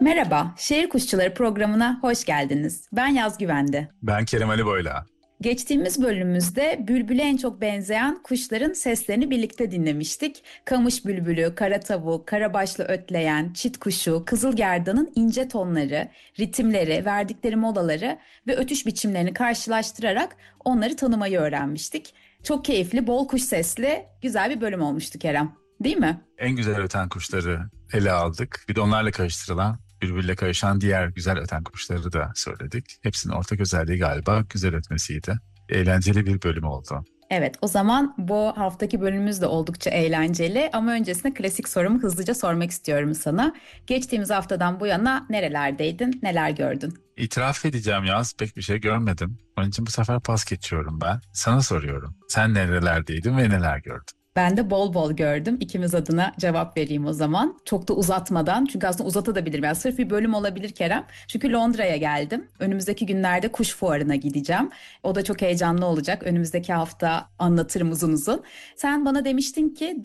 Merhaba, Şehir Kuşçuları programına hoş geldiniz. Ben Yaz Güvende. Ben Kerem Ali Boyla. Geçtiğimiz bölümümüzde bülbüle en çok benzeyen kuşların seslerini birlikte dinlemiştik. Kamış bülbülü, kara tavuk, karabaşlı ötleyen, çit kuşu, kızılgerdanın ince tonları, ritimleri, verdikleri molaları ve ötüş biçimlerini karşılaştırarak onları tanımayı öğrenmiştik. Çok keyifli, bol kuş sesli, güzel bir bölüm olmuştu Kerem. Değil mi? En güzel öten kuşları ele aldık. Bir de onlarla karıştırılan, birbiriyle karışan diğer güzel öten kuşları da söyledik. Hepsinin ortak özelliği galiba güzel ötmesiydi. Eğlenceli bir bölüm oldu. Evet, o zaman bu haftaki bölümümüz de oldukça eğlenceli ama öncesinde klasik sorumu hızlıca sormak istiyorum sana. Geçtiğimiz haftadan bu yana nerelerdeydin, neler gördün? İtiraf edeceğim Yaz, pek bir şey görmedim. Onun için bu sefer pas geçiyorum ben. Sana soruyorum. Sen nerelerdeydin ve neler gördün? Ben de bol bol gördüm. İkimiz adına cevap vereyim o zaman. Çok da uzatmadan, çünkü aslında uzatabilirim. Yani sırf bir bölüm olabilir Kerem. Çünkü Londra'ya geldim. Önümüzdeki günlerde kuş fuarına gideceğim. O da çok heyecanlı olacak. Önümüzdeki hafta anlatırım uzun uzun. Sen bana demiştin ki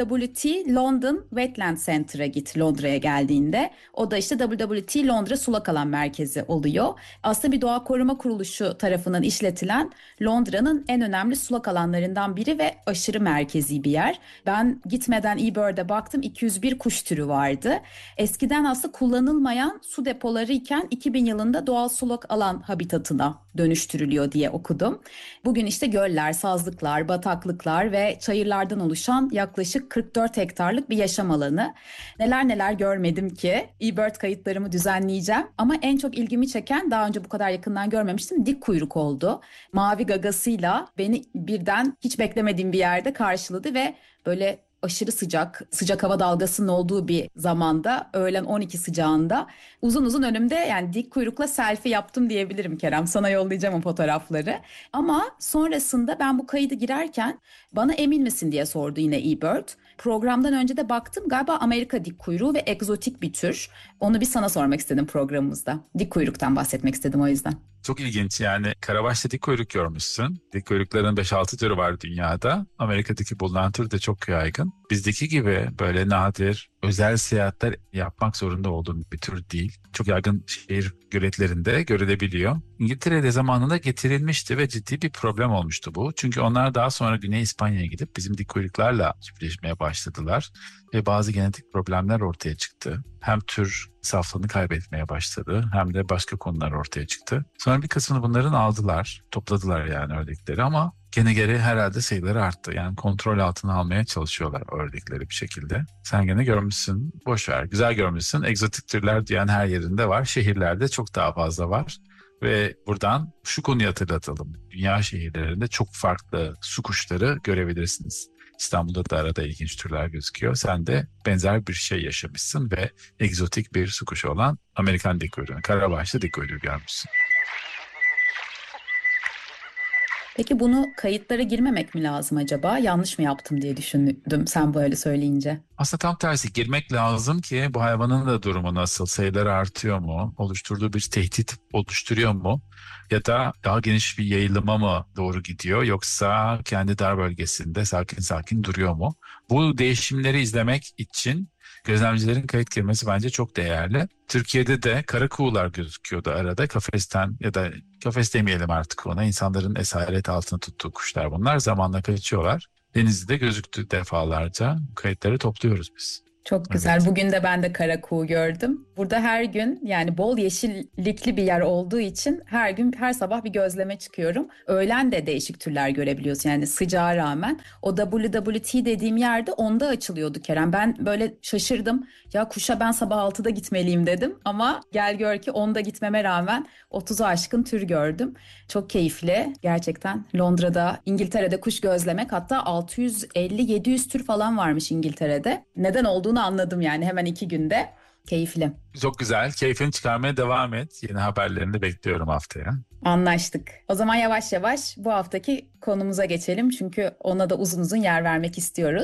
WWT London Wetland Center'a git Londra'ya geldiğinde. O da işte WWT Londra Sulak Alan Merkezi oluyor. Aslında bir doğa koruma kuruluşu tarafından işletilen Londra'nın en önemli sulak alanlarından biri ve aşırı merkezi bir yer. Ben gitmeden eBird'e baktım, 201 kuş türü vardı. Eskiden aslında kullanılmayan su depoları iken 2000 yılında doğal sulak alan habitatına dönüştürülüyor diye okudum. Bugün işte göller, sazlıklar, bataklıklar ve çayırlardan oluşan yaklaşık 44 hektarlık bir yaşam alanı. Neler neler görmedim ki. eBird kayıtlarımı düzenleyeceğim ama en çok ilgimi çeken, daha önce bu kadar yakından görmemiştim, dik kuyruk oldu. Mavi gagasıyla beni birden hiç beklemediğim bir yerde karşıladı ve böyle aşırı sıcak hava dalgasının olduğu bir zamanda, öğlen 12 sıcağında uzun uzun önümde, yani dik kuyrukla selfie yaptım diyebilirim Kerem. Sana yollayacağım o fotoğrafları. Ama sonrasında ben bu kaydı girerken bana emin misin diye sordu yine eBird. Programdan önce de baktım, galiba Amerika dik kuyruğu ve egzotik bir tür. Onu bir sana sormak istedim programımızda. Dik kuyruktan bahsetmek istedim o yüzden. Çok ilginç, yani karabaşlı dik kuyruk görmüşsün. Dik kuyrukların 5-6 türü var dünyada. Amerika'daki bulunan tür de çok yaygın. Bizdeki gibi böyle nadir, özel seyahatler yapmak zorunda olduğum bir tür değil. Çok yaygın şehir göletlerinde görülebiliyor. İngiltere'de zamanında getirilmişti ve ciddi bir problem olmuştu bu. Çünkü onlar daha sonra Güney İspanya'ya gidip bizim dik kuyruklarla çiftleşmeye başladılar. Ve bazı genetik problemler ortaya çıktı. Hem tür saflığını kaybetmeye başladı hem de başka konular ortaya çıktı. Sonra bir kısmını bunların aldılar, topladılar yani ördekleri, ama gene herhalde sayıları arttı. Yani kontrol altına almaya çalışıyorlar ördekleri bir şekilde. Sen gene görmüşsün, boş ver, güzel görmüşsün. Egzotik türler diyen her yerinde var. Şehirlerde çok daha fazla var. Ve buradan şu konuyu hatırlatalım. Dünya şehirlerinde çok farklı su kuşları görebilirsiniz. İstanbul'da da arada ilginç türler gözüküyor. Sen de benzer bir şey yaşamışsın ve egzotik bir su kuşu olan Amerikan dik kuyruğu, karabaşlı dik kuyruğu görmüşsün. Peki bunu kayıtlara girmemek mi lazım acaba? Yanlış mı yaptım diye düşündüm sen böyle söyleyince. Aslında tam tersi, girmek lazım ki bu hayvanın da durumu nasıl, sayıları artıyor mu, oluşturduğu bir tehdit oluşturuyor mu, ya da daha geniş bir yayılıma mı doğru gidiyor, yoksa kendi dar bölgesinde sakin sakin duruyor mu? Bu değişimleri izlemek için gözlemcilerin kayıt girmesi bence çok değerli. Türkiye'de de kara kuğular gözüküyordu arada, kafesten, ya da kafes demeyelim artık ona, insanların esaret altına tuttuğu kuşlar bunlar, zamanla kaçıyorlar. Denizli'de gözüktü defalarca. Kayıtları topluyoruz biz. Çok güzel. Evet. Bugün de ben de kara kuğu gördüm. Burada her gün, yani bol yeşillikli bir yer olduğu için her gün, her sabah bir gözleme çıkıyorum. Öğlen de değişik türler görebiliyorsun yani sıcağa rağmen. O WWT dediğim yerde 10'da açılıyordu Kerem. Ben böyle şaşırdım. Ya kuşa ben sabah 6'da gitmeliyim dedim. Ama gel gör ki 10'da gitmeme rağmen 30'u aşkın tür gördüm. Çok keyifli gerçekten. Londra'da, İngiltere'de kuş gözlemek, hatta 650-700 tür falan varmış İngiltere'de. Neden olduğunu anladım yani hemen 2 günde. Keyifli. Çok güzel. Keyfini çıkarmaya devam et. Yeni haberlerini de bekliyorum haftaya. Anlaştık. O zaman yavaş yavaş bu haftaki konumuza geçelim. Çünkü ona da uzun uzun yer vermek istiyoruz.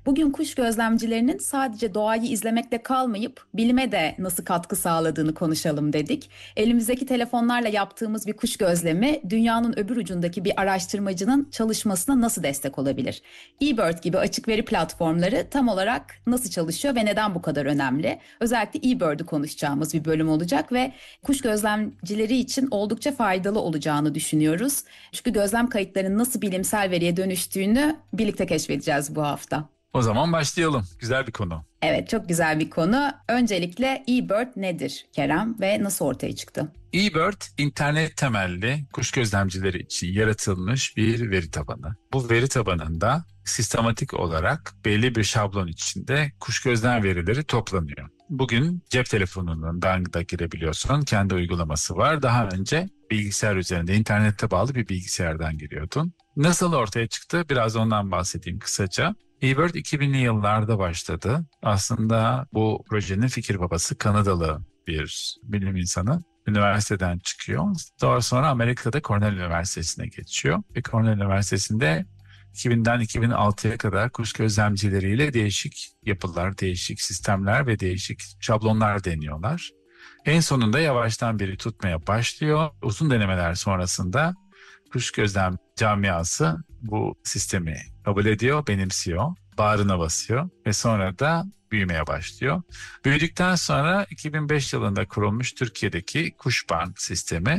Bugün kuş gözlemcilerinin sadece doğayı izlemekle kalmayıp bilime de nasıl katkı sağladığını konuşalım dedik. Elimizdeki telefonlarla yaptığımız bir kuş gözlemi dünyanın öbür ucundaki bir araştırmacının çalışmasına nasıl destek olabilir? eBird gibi açık veri platformları tam olarak nasıl çalışıyor ve neden bu kadar önemli? Özellikle eBird'ü konuşacağımız bir bölüm olacak ve kuş gözlemcileri için oldukça faydalı olacağını düşünüyoruz. Çünkü gözlem kayıtlarının nasıl bilimsel veriye dönüştüğünü birlikte keşfedeceğiz bu hafta. O zaman başlayalım. Güzel bir konu. Evet, çok güzel bir konu. Öncelikle eBird nedir Kerem ve nasıl ortaya çıktı? eBird, internet temelli kuş gözlemcileri için yaratılmış bir veri tabanı. Bu veri tabanında sistematik olarak belli bir şablon içinde kuş gözlem verileri toplanıyor. Bugün cep telefonundan da girebiliyorsun. Kendi uygulaması var. Daha önce bilgisayar üzerinde, internete bağlı bir bilgisayardan giriyordun. Nasıl ortaya çıktı? Biraz ondan bahsedeyim kısaca. eBird 2000'li yıllarda başladı. Aslında bu projenin fikir babası Kanadalı bir bilim insanı. Üniversiteden çıkıyor. Daha sonra Amerika'da Cornell Üniversitesi'ne geçiyor. Ve Cornell Üniversitesi'nde 2000'den 2006'ya kadar kuş gözlemcileriyle değişik yapılar, değişik sistemler ve değişik şablonlar deniyorlar. En sonunda yavaştan biri tutmaya başlıyor. Uzun denemeler sonrasında kuş gözlem camiası bu sistemi kabul ediyor, benimsiyor, bağrına basıyor ve sonra da büyümeye başlıyor. Büyüdükten sonra 2005 yılında kurulmuş Türkiye'deki Kuşbank sistemi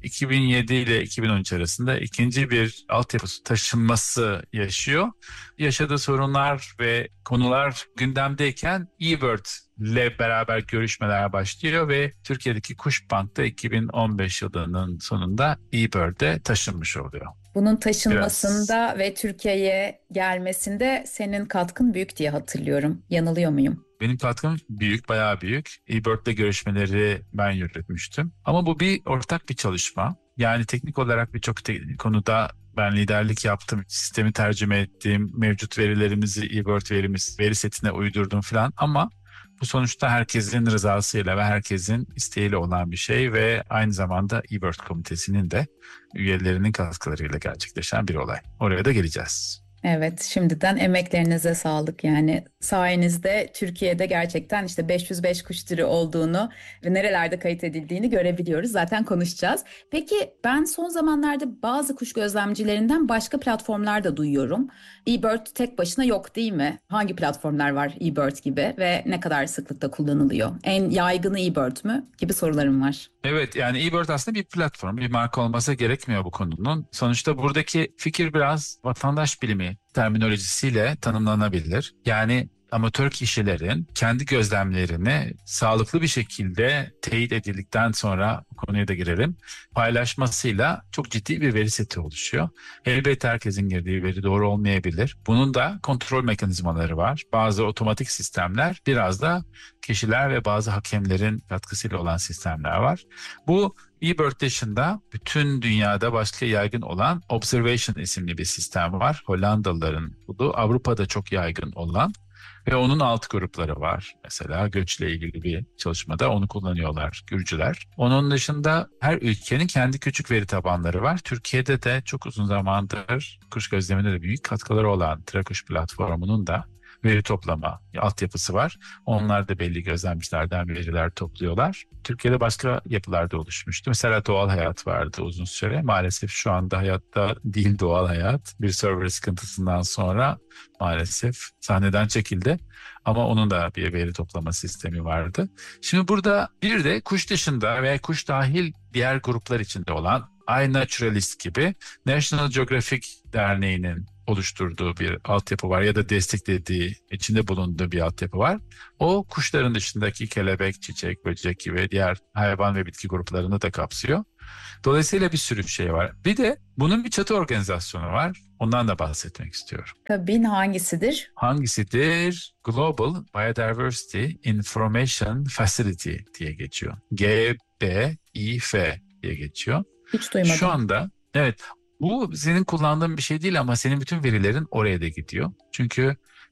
2007 ile 2013 arasında ikinci bir altyapı taşınması yaşıyor. Yaşadığı sorunlar ve konular gündemdeyken eBird ile beraber görüşmeler başlıyor ve Türkiye'deki Kuşbank'ta 2015 yılının sonunda eBird'e taşınmış oluyor. Bunun taşınmasında ve Türkiye'ye gelmesinde senin katkın büyük diye hatırlıyorum. Yanılıyor muyum? Benim katkım büyük, bayağı büyük. eBird'le görüşmeleri ben yürütmüştüm. Ama bu bir ortak bir çalışma. Yani teknik olarak birçok konuda ben liderlik yaptım. Sistemi tercüme ettim. Mevcut verilerimizi eBird veri setine uydurdum falan. Ama bu sonuçta herkesin rızasıyla ve herkesin isteğiyle olan bir şey ve aynı zamanda eBird komitesinin de üyelerinin katkılarıyla gerçekleşen bir olay. Oraya da geleceğiz. Evet, şimdiden emeklerinize sağlık. Yani sayenizde Türkiye'de gerçekten işte 505 kuş türü olduğunu ve nerelerde kayıt edildiğini görebiliyoruz. Zaten konuşacağız. Peki ben son zamanlarda bazı kuş gözlemcilerinden başka platformlar da duyuyorum. eBird tek başına yok değil mi? Hangi platformlar var eBird gibi ve ne kadar sıklıkla kullanılıyor? En yaygını eBird mü? Gibi sorularım var. Evet, yani eBird aslında bir platform, bir marka olması gerekmiyor bu konunun. Sonuçta buradaki fikir biraz vatandaş bilimi terminolojisiyle tanımlanabilir. Yani amatör kişilerin kendi gözlemlerini sağlıklı bir şekilde teyit edildikten sonra konuya da girelim. Paylaşmasıyla çok ciddi bir veri seti oluşuyor. Elbette herkesin girdiği veri doğru olmayabilir. Bunun da kontrol mekanizmaları var. Bazı otomatik sistemler, biraz da kişiler ve bazı hakemlerin katkısıyla olan sistemler var. Bu eBird dışında bütün dünyada başka yaygın olan Observation isimli bir sistem var. Hollandalıların bulduğu, Avrupa'da çok yaygın olan ve onun alt grupları var. Mesela göçle ilgili bir çalışmada onu kullanıyorlar Gürcüler. Onun dışında her ülkenin kendi küçük veri tabanları var. Türkiye'de de çok uzun zamandır kuş gözleminde de büyük katkıları olan Trakuş platformunun da veri toplama altyapısı var. Onlar da belli gözlemcilerden veriler topluyorlar. Türkiye'de başka yapılar da oluşmuştu. Mesela Doğal Hayat vardı uzun süre. Maalesef şu anda hayatta değil Doğal Hayat. Bir server sıkıntısından sonra maalesef sahneden çekildi. Ama onun da bir veri toplama sistemi vardı. Şimdi burada bir de kuş dışında veya kuş dahil diğer gruplar içinde olan iNaturalist gibi National Geographic Derneği'nin oluşturduğu bir altyapı var ya da desteklediği, içinde bulunduğu bir altyapı var. O kuşların dışındaki kelebek, çiçek, böcek gibi diğer hayvan ve bitki gruplarını da kapsıyor. Dolayısıyla bir sürü şey var. Bir de bunun bir çatı organizasyonu var. Ondan da bahsetmek istiyorum. Tabii, hangisidir? Hangisidir? Global Biodiversity Information Facility diye geçiyor. GBIF diye geçiyor. Hiç duymadım. Şu anda evet, bu senin kullandığın bir şey değil ama senin bütün verilerin oraya da gidiyor. Çünkü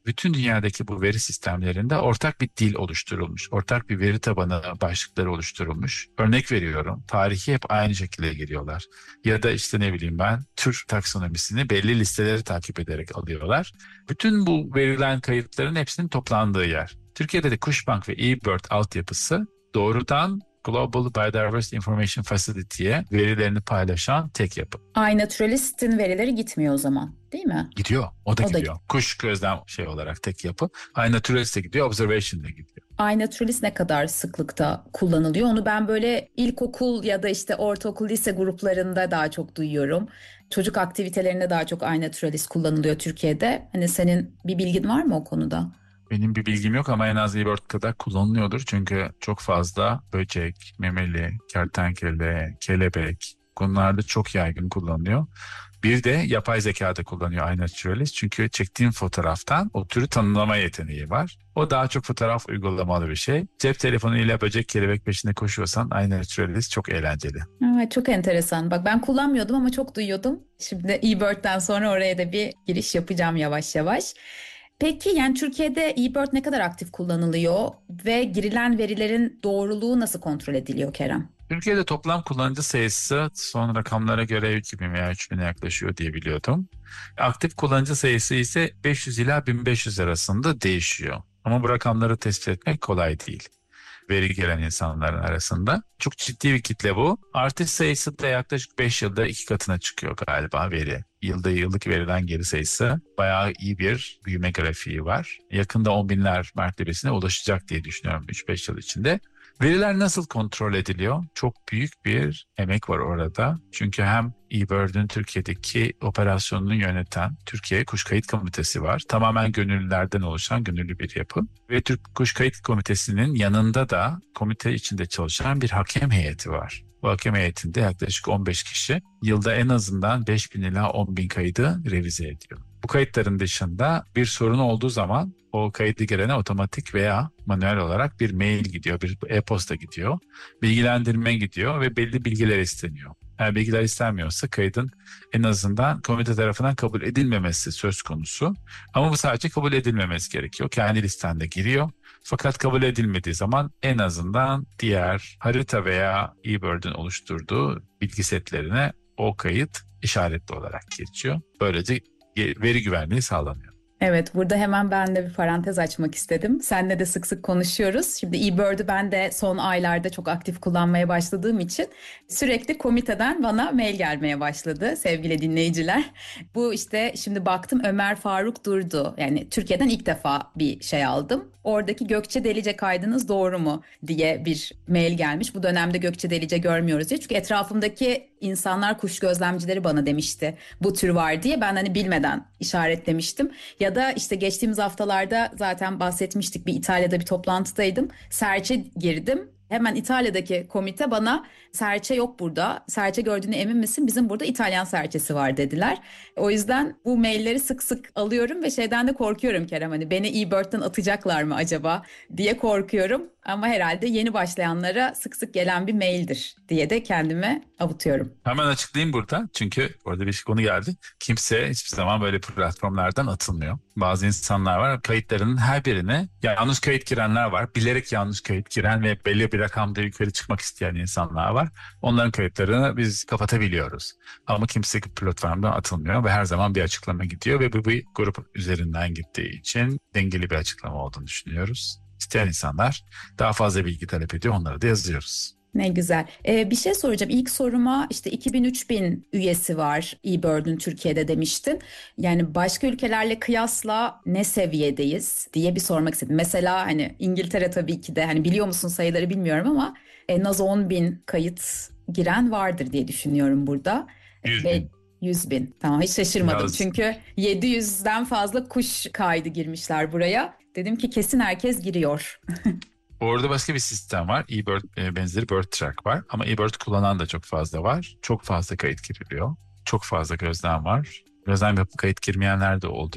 bütün dünyadaki bu veri sistemlerinde ortak bir dil oluşturulmuş. Ortak bir veri tabanı başlıkları oluşturulmuş. Örnek veriyorum, tarihi hep aynı şekilde giriyorlar. Ya da işte ne bileyim ben, tür taksonomisini belli listeleri takip ederek alıyorlar. Bütün bu verilen kayıtların hepsinin toplandığı yer. Türkiye'de de Kuşbank ve eBird altyapısı doğrudan Global Biodiversity Information Facility'ye verilerini paylaşan tek yapı. iNaturalist'in verileri gitmiyor o zaman, değil mi? Gidiyor. O da O da gidiyor. Kuş gözlem olarak tek yapı. iNaturalist de gidiyor. Observation de gidiyor. iNaturalist ne kadar sıklıkta kullanılıyor? Onu ben böyle ilkokul ya da işte ortaokul, lise gruplarında daha çok duyuyorum. Çocuk aktivitelerinde daha çok iNaturalist kullanılıyor Türkiye'de. Hani senin bir bilgin var mı o konuda? Benim bir bilgim yok ama en az eBird kadar kullanılıyordur. Çünkü çok fazla böcek, memeli, kertenkele, kelebek bunlar da çok yaygın kullanılıyor. Bir de yapay zeka da kullanıyor iNaturalist. Çünkü çektiğim fotoğraftan o türü tanımlama yeteneği var. O daha çok fotoğraf uygulamalı bir şey. Cep telefonuyla böcek, kelebek peşinde koşuyorsan iNaturalist çok eğlenceli. Evet, çok enteresan. Bak ben kullanmıyordum ama çok duyuyordum. Şimdi eBird'den sonra oraya da bir giriş yapacağım yavaş yavaş. Peki yani Türkiye'de eBird ne kadar aktif kullanılıyor ve girilen verilerin doğruluğu nasıl kontrol ediliyor Kerem? Türkiye'de toplam kullanıcı sayısı son rakamlara göre 2000 veya 3000'e yaklaşıyor diye biliyordum. Aktif kullanıcı sayısı ise 500 ila 1500 arasında değişiyor. Ama bu rakamları tespit etmek kolay değil. Veri gelen insanların arasında. Çok ciddi bir kitle bu. Artış sayısı da yaklaşık 5 yılda 2 katına çıkıyor galiba veri. Yıllık verilen geri sayısı bayağı iyi bir büyüme grafiği var. Yakında 10 binler mertebesine ulaşacak diye düşünüyorum 3-5 yıl içinde. Veriler nasıl kontrol ediliyor? Çok büyük bir emek var orada. Çünkü hem eBird'ün Türkiye'deki operasyonunu yöneten Türkiye Kuş Kayıt Komitesi var. Tamamen gönüllülerden oluşan gönüllü bir yapı. Ve Türk Kuş Kayıt Komitesi'nin yanında da komite içinde çalışan bir hakem heyeti var. Bu hakem heyetinde yaklaşık 15 kişi yılda en azından 5.000 ila 10.000 kaydı revize ediyor. Bu kayıtların dışında bir sorun olduğu zaman o kaydı girene otomatik veya manuel olarak bir mail gidiyor, bir e-posta gidiyor, bilgilendirme gidiyor ve belli bilgiler isteniyor. Eğer bilgiler istenmiyorsa kaydın en azından komite tarafından kabul edilmemesi söz konusu. Ama bu sadece kabul edilmemesi gerekiyor. Kendi listende giriyor. Fakat kabul edilmediği zaman en azından diğer harita veya eBird'ün oluşturduğu bilgi setlerine o kayıt işaretli olarak geçiyor. Böylece veri güvenliği sağlanıyor. Evet, burada hemen ben de bir parantez açmak istedim. Seninle de sık sık konuşuyoruz. Şimdi eBird'ü ben de son aylarda çok aktif kullanmaya başladığım için sürekli komiteden bana mail gelmeye başladı sevgili dinleyiciler. Bu işte şimdi baktım Ömer Faruk Durdu. Yani Türkiye'den ilk defa bir şey aldım. Oradaki Gökçe Delice kaydınız doğru mu diye bir mail gelmiş. Bu dönemde Gökçe Delice görmüyoruz diye. Çünkü etrafımdaki insanlar kuş gözlemcileri bana demişti bu tür var diye. Ben hani bilmeden işaretlemiştim. Ya da işte geçtiğimiz haftalarda zaten bahsetmiştik, bir İtalya'da bir toplantıdaydım. Serçe girdim. Hemen İtalya'daki komite bana serçe yok burada. Serçe gördüğüne emin misin? Bizim burada İtalyan serçesi var dediler. O yüzden bu mailleri sık sık alıyorum ve şeyden de korkuyorum Kerem. Hani beni eBird'den atacaklar mı acaba diye korkuyorum. Ama herhalde yeni başlayanlara sık sık gelen bir maildir diye de kendime avutuyorum. Hemen açıklayayım burada. Çünkü orada bir konu geldi. Kimse hiçbir zaman böyle platformlardan atılmıyor. Bazı insanlar var, kayıtlarının her birine yanlış kayıt girenler var. Bilerek yanlış kayıt giren ve belli bir rakamda yukarı çıkmak isteyen insanlar var. Onların kayıtlarını biz kapatabiliyoruz. Ama kimse platformdan atılmıyor ve her zaman bir açıklama gidiyor ve bu bir grup üzerinden gittiği için dengeli bir açıklama olduğunu düşünüyoruz. İsteyen insanlar daha fazla bilgi talep ediyor, onları da yazıyoruz. Ne güzel. Bir şey soracağım. İlk soruma işte 2000-3000 üyesi var eBird'ün Türkiye'de demiştin. Yani başka ülkelerle kıyasla ne seviyedeyiz diye bir sormak istedim. Mesela hani İngiltere tabii ki de hani biliyor musun sayıları bilmiyorum ama en az 10.000 kayıt giren vardır diye düşünüyorum burada. 100 Ve bin. 100 bin. Tamam, hiç şaşırmadım. Yaz. Çünkü 700'den fazla kuş kaydı girmişler buraya. Dedim ki kesin herkes giriyor. Orada başka bir sistem var. eBird benzeri BirdTrack var. Ama eBird kullanan da çok fazla var. Çok fazla kayıt giriliyor. Çok fazla gözlem var. Gözlem yapıp kayıt girmeyenler de oluyor.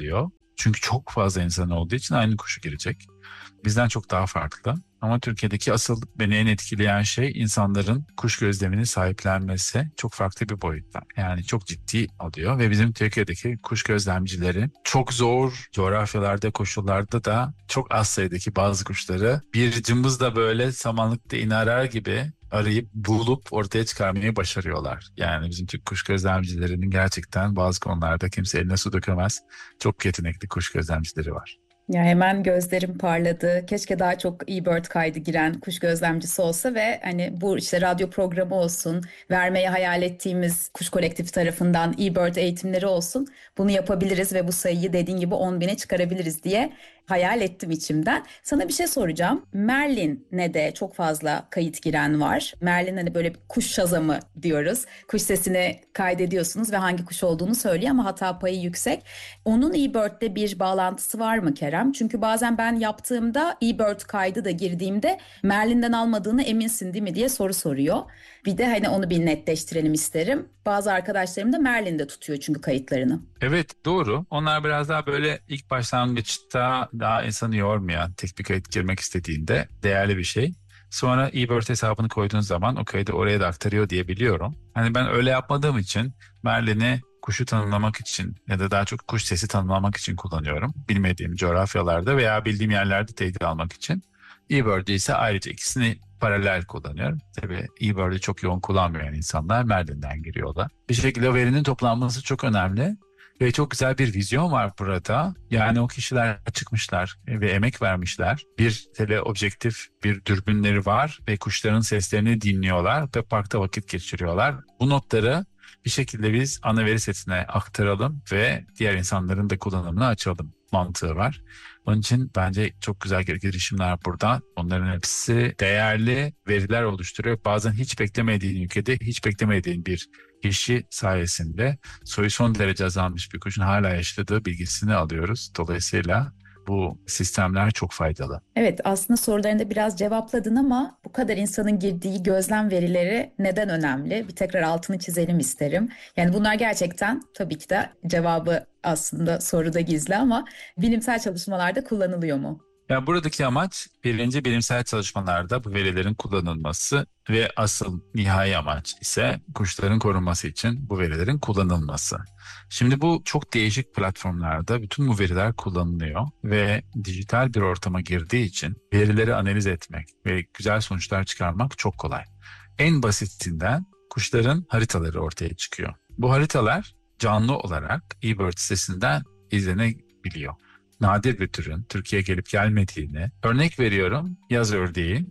Çünkü çok fazla insan olduğu için aynı kuşu girecek. Bizden çok daha farklı. Ama Türkiye'deki asıl beni en etkileyen şey insanların kuş gözlemini sahiplenmesi çok farklı bir boyutta. Yani çok ciddi oluyor ve bizim Türkiye'deki kuş gözlemcileri çok zor coğrafyalarda, koşullarda da çok az sayıdaki bazı kuşları bir cımbızla böyle samanlıkta iğne arar gibi arayıp bulup ortaya çıkarmayı başarıyorlar. Yani bizim Türk kuş gözlemcilerinin gerçekten bazı konularda kimse eline su dökemez. Çok yetenekli kuş gözlemcileri var. Ya hemen gözlerim parladı. Keşke daha çok eBird kaydı giren kuş gözlemcisi olsa ve hani bu işte radyo programı olsun, vermeyi hayal ettiğimiz kuş kolektifi tarafından eBird eğitimleri olsun. Bunu yapabiliriz ve bu sayıyı dediğin gibi 10 bine çıkarabiliriz diye hayal ettim içimden. Sana bir şey soracağım. Merlin'e de çok fazla kayıt giren var. Merlin hani böyle kuş şazamı diyoruz. Kuş sesini kaydediyorsunuz ve hangi kuş olduğunu söylüyor ama hata payı yüksek. Onun eBird'le bir bağlantısı var mı Kerem? Çünkü bazen ben yaptığımda eBird kaydı da girdiğimde Merlin'den almadığını eminsin değil mi diye soru soruyor. Bir de hani onu bir netleştirelim isterim. Bazı arkadaşlarım da Merlin'de tutuyor çünkü kayıtlarını. Evet, doğru. Onlar biraz daha böyle ilk başlangıçta daha insanı yormayan, tek bir kayıt girmek istediğinde değerli bir şey. Sonra eBird hesabını koyduğun zaman o kaydı oraya da aktarıyor diye biliyorum. Hani ben öyle yapmadığım için Merlin'i kuşu tanımlamak için ya da daha çok kuş sesi tanımlamak için kullanıyorum. Bilmediğim coğrafyalarda veya bildiğim yerlerde teyit almak için. eBird'i ise ayrıca ikisini paralel kullanıyorum. Tabii eBird'i çok yoğun kullanmayan insanlar Merlin'den giriyorlar. Bir şekilde o verinin toplanması çok önemli. Ve çok güzel bir vizyon var burada. Yani o kişiler çıkmışlar ve emek vermişler. Bir teleobjektif, bir dürbünleri var ve kuşların seslerini dinliyorlar ve parkta vakit geçiriyorlar. Bu notları bir şekilde biz ana veri setine aktaralım ve diğer insanların da kullanımını açalım mantığı var. Onun için bence çok güzel girişimler burada. Onların hepsi değerli veriler oluşturuyor. Bazen hiç beklemediğin ülkede, hiç beklemediğin bir kişi sayesinde soyu son derece azalmış bir kuşun hala yaşadığı bilgisini alıyoruz. Dolayısıyla bu sistemler çok faydalı. Evet, aslında sorularında biraz cevapladın ama bu kadar insanın girdiği gözlem verileri neden önemli? Bir tekrar altını çizelim isterim. Yani bunlar gerçekten tabii ki de cevabı aslında soruda gizli ama bilimsel çalışmalarda kullanılıyor mu? Yani buradaki amaç birinci bilimsel çalışmalarda bu verilerin kullanılması ve asıl nihai amaç ise kuşların korunması için bu verilerin kullanılması. Şimdi bu çok değişik platformlarda bütün bu veriler kullanılıyor ve dijital bir ortama girdiği için verileri analiz etmek ve güzel sonuçlar çıkarmak çok kolay. En basitinden kuşların haritaları ortaya çıkıyor. Bu haritalar canlı olarak eBird sitesinden izlenebiliyor. Nadir bir türün Türkiye'ye gelip gelmediğini, örnek veriyorum, yaz ördeği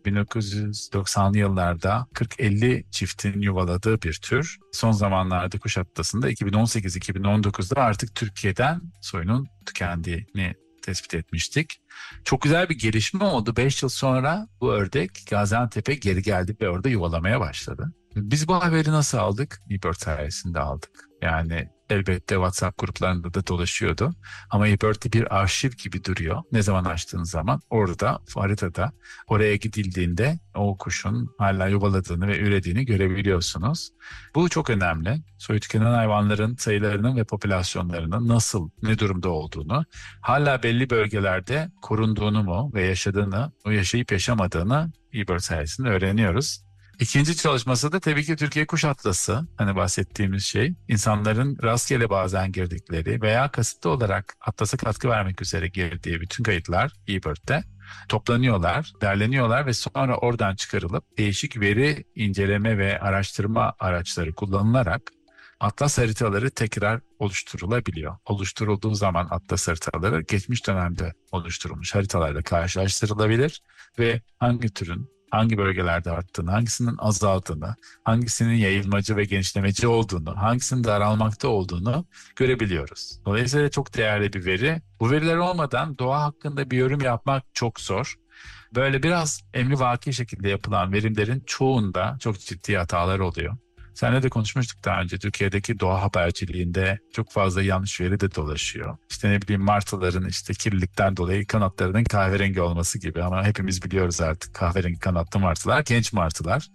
1990'lı yıllarda 40-50 çiftin yuvaladığı bir tür. Son zamanlarda Kuşadası'nda 2018-2019'da artık Türkiye'den soyunun tükendiğini tespit etmiştik. Çok güzel bir gelişme oldu. 5 yıl sonra bu ördek Gaziantep'e geri geldi ve orada yuvalamaya başladı. Biz bu haberi nasıl aldık? eBird sayesinde aldık. Yani elbette WhatsApp gruplarında da dolaşıyordu. Ama eBird'de bir arşiv gibi duruyor. Ne zaman açtığınız zaman orada haritada oraya gidildiğinde o kuşun hala yuvaladığını ve ürediğini görebiliyorsunuz. Bu çok önemli. Soyu tükenen hayvanların sayılarının ve popülasyonlarının nasıl, ne durumda olduğunu, hala belli bölgelerde korunduğunu mu ve yaşadığını, o yaşayıp yaşamadığını eBird sayesinde öğreniyoruz. İkinci çalışması da tabii ki Türkiye Kuş Atlası. Hani bahsettiğimiz şey, insanların rastgele bazen girdikleri veya kasıtlı olarak atlasa katkı vermek üzere girdiği bütün kayıtlar eBird'de toplanıyorlar, derleniyorlar ve sonra oradan çıkarılıp değişik veri inceleme ve araştırma araçları kullanılarak atlas haritaları tekrar oluşturulabiliyor. Oluşturulduğu zaman atlas haritaları geçmiş dönemde oluşturulmuş haritalarla karşılaştırılabilir ve hangi türün hangi bölgelerde arttığını, hangisinin azaldığını, hangisinin yayılmacı ve genişlemeci olduğunu, hangisinin daralmakta olduğunu görebiliyoruz. Dolayısıyla çok değerli bir veri. Bu veriler olmadan doğa hakkında bir yorum yapmak çok zor. Böyle biraz emrivaki şekilde yapılan verimlerin çoğunda çok ciddi hatalar oluyor. Seninle de konuşmuştuk daha önce. Türkiye'deki doğa haberciliğinde çok fazla yanlış veri de dolaşıyor. İşte ne bileyim martıların işte kirlilikten dolayı kanatlarının kahverengi olması gibi ama hepimiz biliyoruz artık kahverengi kanatlı martılar genç martılar.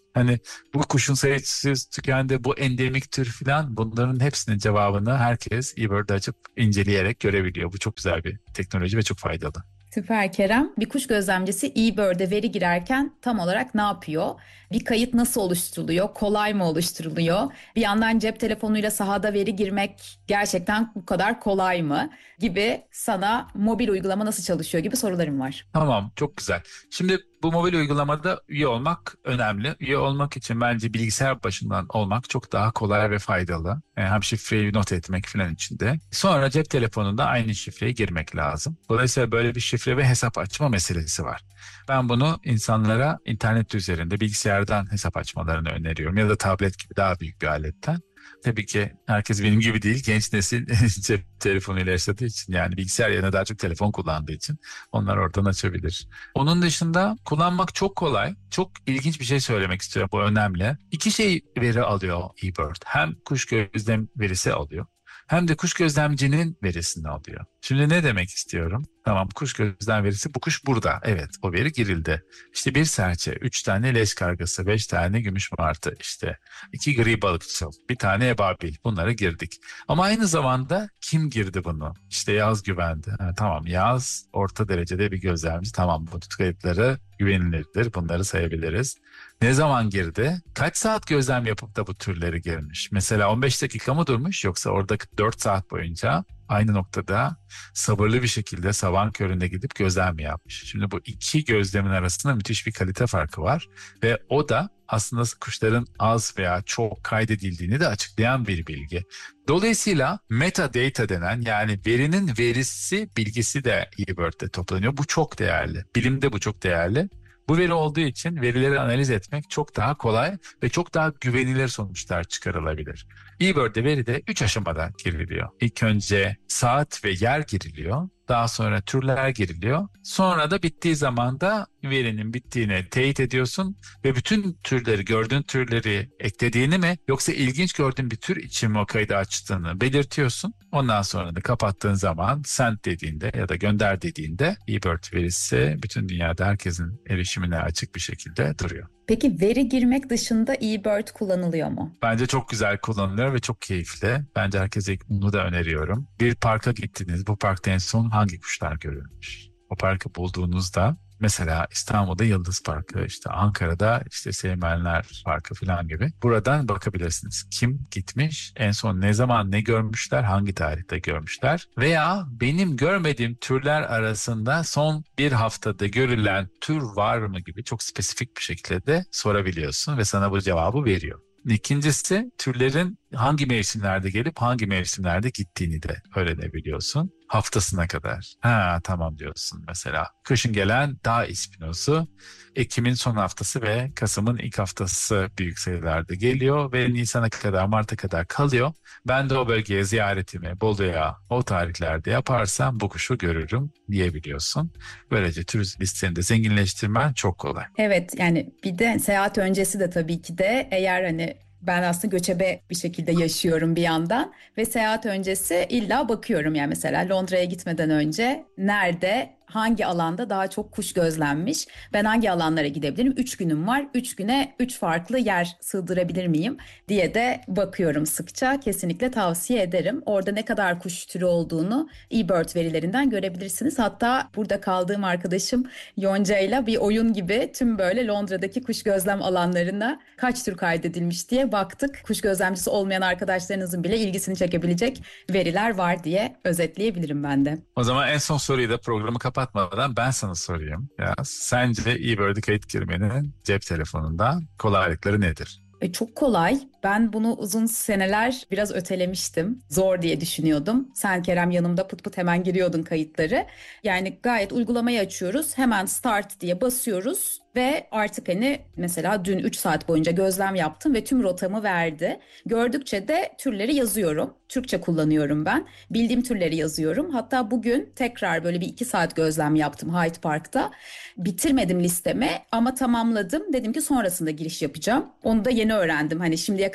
Hani bu kuşun sayısı tükendi, bu endemik tür falan, bunların hepsinin cevabını herkes eBird'i açıp inceleyerek görebiliyor. Bu çok güzel bir teknoloji ve çok faydalı. Süper Kerem. Bir kuş gözlemcisi eBird'e veri girerken tam olarak ne yapıyor? Bir kayıt nasıl oluşturuluyor? Kolay mı oluşturuluyor? Bir yandan cep telefonuyla sahada veri girmek gerçekten bu kadar kolay mı? Gibi sana mobil uygulama nasıl çalışıyor gibi sorularım var. Tamam, çok güzel. Şimdi bu mobil uygulamada üye olmak önemli. Üye olmak için bence bilgisayar başından olmak çok daha kolay ve faydalı. Hem şifreyi not etmek falan için de. Sonra cep telefonunda aynı şifreyi girmek lazım. Dolayısıyla böyle bir şifre ve hesap açma meselesi var. Ben bunu insanlara internet üzerinde bilgisayardan hesap açmalarını öneriyorum. Ya da tablet gibi daha büyük bir aletten. Tabii ki herkes benim gibi değil. Genç nesil cep telefonuyla yaşadığı için, yani bilgisayar yerine daha çok telefon kullandığı için onlar oradan açabilir. Onun dışında kullanmak çok kolay. Çok ilginç bir şey söylemek istiyorum. Bu önemli. İki şey veri alıyor eBird. Hem kuş gözlem verisi alıyor, hem de kuş gözlemcinin verisini alıyor. Şimdi ne demek istiyorum? Tamam, kuş gözlem verisi, bu kuş burada. Evet, o veri girildi. İşte bir serçe, 3 tane leş kargası, 5 tane gümüş martı, işte 2 gri balıkçıl, bir tane ebabil. Bunları girdik. Ama aynı zamanda kim girdi bunu? İşte Yaz güvendi. Ha, tamam, Yaz orta derecede bir gözlemci. Tamam, bu kayıtları güvenilirdir. Bunları sayabiliriz. Ne zaman girdi? Kaç saat gözlem yapıp da bu türleri girmiş? Mesela 15 dakika mı durmuş, yoksa orada 4 saat boyunca aynı noktada sabırlı bir şekilde sabahın köründe gidip gözlem mi yapmış? Şimdi bu iki gözlemin arasında müthiş bir kalite farkı var ve o da aslında kuşların az veya çok kaydedildiğini de açıklayan bir bilgi. Dolayısıyla metadata denen, yani verinin verisi bilgisi de eBird'de toplanıyor. Bu çok değerli. Bilimde bu çok değerli. Bu veri olduğu için verileri analiz etmek çok daha kolay ve çok daha güvenilir sonuçlar çıkarılabilir. eBird'de veri de 3 aşamada giriliyor. İlk önce saat ve yer giriliyor. Daha sonra türler giriliyor. Sonra da bittiği zaman da verinin bittiğini teyit ediyorsun ve bütün türleri, gördüğün türleri eklediğini mi, yoksa ilginç gördüğün bir tür için mi o kaydı açtığını belirtiyorsun. Ondan sonra da kapattığın zaman send dediğinde ya da gönder dediğinde eBird verisi bütün dünyada herkesin erişimine açık bir şekilde duruyor. Peki veri girmek dışında eBird kullanılıyor mu? Bence çok güzel kullanılıyor ve çok keyifli. Bence herkese bunu da öneriyorum. Bir parka gittiniz. Bu parkta en son hangi kuşlar görülmüş? O parkı bulduğunuzda, mesela İstanbul'da Yıldız Parkı, işte Ankara'da işte Seymenler Parkı falan gibi. Buradan bakabilirsiniz. Kim gitmiş, en son ne zaman ne görmüşler, hangi tarihte görmüşler veya benim görmediğim türler arasında son bir haftada görülen tür var mı gibi çok spesifik bir şekilde de sorabiliyorsun ve sana bu cevabı veriyor. İkincisi, türlerin hangi mevsimlerde gelip hangi mevsimlerde gittiğini de öğrenebiliyorsun. Haftasına kadar. Ha, tamam diyorsun mesela. Kışın gelen dağ ispinosu Ekim'in son haftası ve Kasım'ın ilk haftası büyük sayılarda geliyor ve Nisan'a kadar, Mart'a kadar kalıyor. Ben de o bölgeye ziyaretimi Bolu'ya o tarihlerde yaparsam bu kuşu görürüm diyebiliyorsun. Böylece tür listeni de zenginleştirmen çok kolay. Evet, yani bir de seyahat öncesi de tabii ki de, eğer hani ben aslında göçebe bir şekilde yaşıyorum bir yandan ve seyahat öncesi illa bakıyorum, yani mesela Londra'ya gitmeden önce nerede, hangi alanda daha çok kuş gözlenmiş, ben hangi alanlara gidebilirim, 3 günüm var, 3 güne 3 farklı yer sığdırabilir miyim diye de bakıyorum sıkça. Kesinlikle tavsiye ederim. Orada ne kadar kuş türü olduğunu eBird verilerinden görebilirsiniz. Hatta burada kaldığım arkadaşım Yonca'yla bir oyun gibi tüm böyle Londra'daki kuş gözlem alanlarına kaç tür kaydedilmiş diye baktık. Kuş gözlemcisi olmayan arkadaşlarınızın bile ilgisini çekebilecek veriler var diye özetleyebilirim ben de. O zaman en son soruyu da programı kapatmadan ben sana sorayım. Ya, sence eBird'e kayıt girmenin cep telefonunda kolaylıkları nedir? Çok kolay. Ben bunu uzun seneler biraz ötelemiştim. Zor diye düşünüyordum. Sen Kerem yanımda pıt pıt hemen giriyordun kayıtları. Yani gayet uygulamayı açıyoruz. Hemen start diye basıyoruz. Ve artık hani mesela dün 3 saat boyunca gözlem yaptım ve tüm rotamı verdi. Gördükçe de türleri yazıyorum. Türkçe kullanıyorum ben. Bildiğim türleri yazıyorum. Hatta bugün tekrar böyle bir 2 saat gözlem yaptım Hyde Park'ta. Bitirmedim listemi ama tamamladım. Dedim ki sonrasında giriş yapacağım. Onu da yeni öğrendim. Hani şimdiye kadar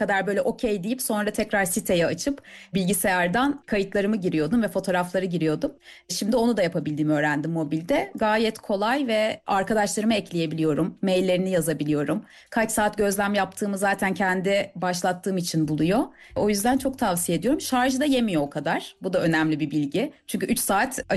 kadar böyle okey deyip sonra tekrar siteyi açıp bilgisayardan kayıtlarımı giriyordum ve fotoğrafları giriyordum. Şimdi onu da yapabildiğimi öğrendim mobilde. Gayet kolay ve arkadaşlarımı ekleyebiliyorum. Maillerini yazabiliyorum. Kaç saat gözlem yaptığımı zaten kendi başlattığım için buluyor. O yüzden çok tavsiye ediyorum. Şarjı da yemiyor o kadar. Bu da önemli bir bilgi. Çünkü 3 saat